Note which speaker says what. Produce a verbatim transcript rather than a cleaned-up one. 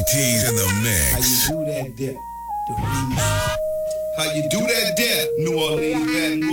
Speaker 1: T's in the mix.
Speaker 2: How you do that dip? The remix. How you do that dip? New Orleans, Baton